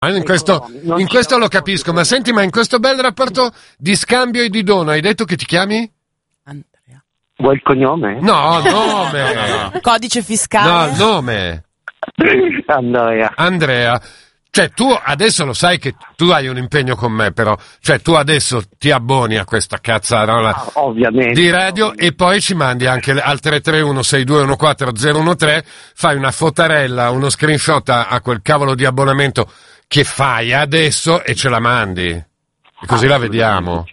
In questo lo capisco, ma senti, ma in questo bel rapporto di scambio e di dono, hai detto che ti chiami? Andrea. Vuoi il cognome? No, nome. Codice fiscale. No, nome. Andrea. Cioè, tu adesso lo sai che tu hai un impegno con me, però, cioè, tu adesso ti abboni a questa cazzarola di radio e poi ci mandi anche al 331-6214-013, fai una fotarella, uno screenshot a quel cavolo di abbonamento che fai adesso e ce la mandi. E così la vediamo.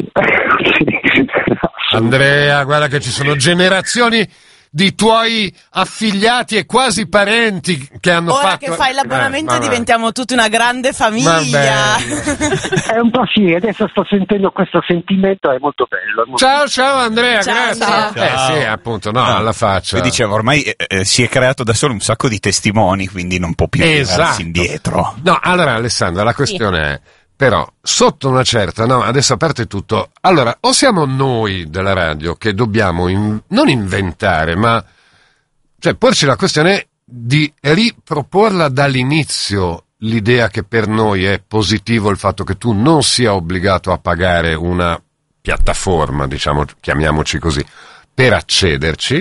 Andrea, guarda che ci sono generazioni di tuoi affiliati e quasi parenti che hanno Ora fatto... che fai l'abbonamento diventiamo tutta una grande famiglia. È un po' sì, adesso sto sentendo questo sentimento, è molto bello. Ciao Andrea, Ciao, grazie. ciao. Sì, appunto, no, alla faccia. Io dicevo, ormai si è creato da solo un sacco di testimoni, quindi non può più tirarsi indietro. No, allora Alessandra, la questione è, però, sotto una certa, no, adesso a parte tutto, allora, o siamo noi della radio che dobbiamo non inventare, ma, cioè, porci la questione di riproporla dall'inizio l'idea che per noi è positivo il fatto che tu non sia obbligato a pagare una piattaforma, diciamo, chiamiamoci così, per accederci,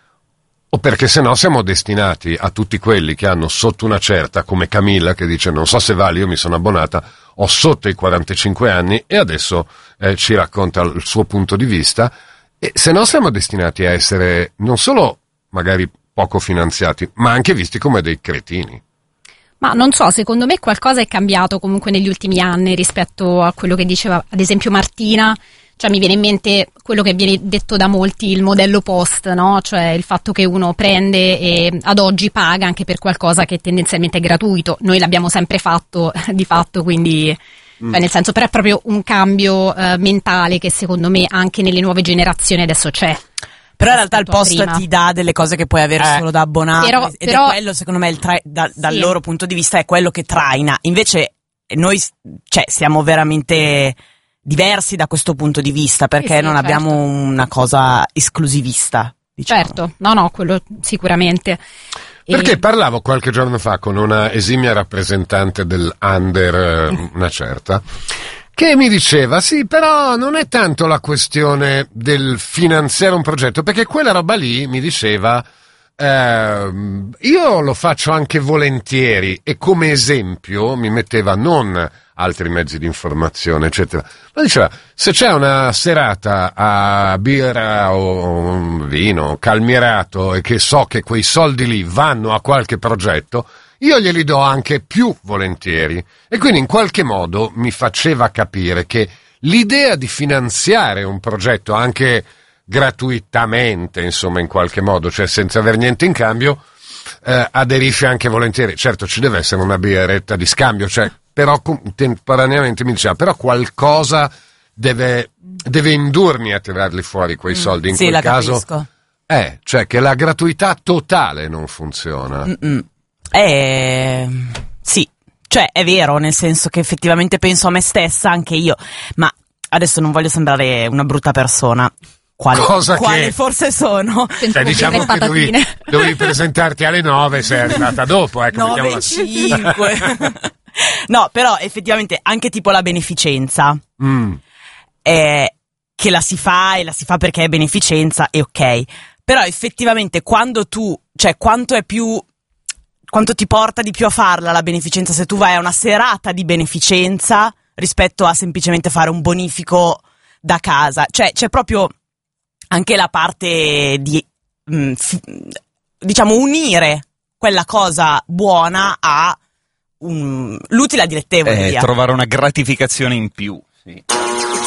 o perché sennò siamo destinati a tutti quelli che hanno sotto una certa, come Camilla che dice non so se vale, io mi sono abbonata, ho sotto i 45 anni e adesso ci racconta il suo punto di vista, e sennò siamo destinati a essere non solo magari poco finanziati, ma anche visti come dei cretini. Ma non so, secondo me qualcosa è cambiato comunque negli ultimi anni rispetto a quello che diceva ad esempio Martina. Cioè mi viene in mente quello che viene detto da molti, il modello post, no? Cioè il fatto che uno prende e ad oggi paga anche per qualcosa che tendenzialmente è gratuito. Noi l'abbiamo sempre fatto di fatto, quindi cioè, nel senso, però è proprio un cambio mentale che secondo me anche nelle nuove generazioni adesso c'è. Però in realtà il post ti dà delle cose che puoi avere solo da abbonato, ed è quello secondo me dal loro punto di vista è quello che traina. Invece noi siamo veramente diversi da questo punto di vista, perché non abbiamo una cosa esclusivista, diciamo. Certo, no, quello sicuramente. Perché parlavo qualche giorno fa con una esimia rappresentante del una certa, che mi diceva, sì, però non è tanto la questione del finanziare un progetto, perché quella roba lì, mi diceva, io lo faccio anche volentieri, e come esempio mi metteva non altri mezzi di informazione, eccetera, ma diceva, se c'è una serata a birra o vino calmierato e che so che quei soldi lì vanno a qualche progetto, io glieli do anche più volentieri. E quindi in qualche modo mi faceva capire che l'idea di finanziare un progetto anche gratuitamente, insomma, in qualche modo, cioè senza aver niente in cambio, aderisce anche volentieri. Certo, ci deve essere una birretta di scambio, cioè, però contemporaneamente mi diceva, però qualcosa deve indurmi a tirarli fuori quei soldi. In quel caso capisco. Cioè che la gratuità totale non funziona. Sì, cioè è vero, nel senso che effettivamente penso a me stessa anche io, ma adesso non voglio sembrare una brutta persona. Quale forse sono? Cioè, diciamo che dovevi presentarti alle 9, sei arrivata dopo, 9:05. No, però effettivamente anche tipo la beneficenza, che la si fa e la si fa perché è beneficenza, è ok. Però effettivamente quando tu, cioè quanto ti porta di più a farla la beneficenza se tu vai a una serata di beneficenza rispetto a semplicemente fare un bonifico da casa. Cioè c'è proprio anche la parte di diciamo unire quella cosa buona a l'utile a dilettevole, trovare una gratificazione in più. Sì.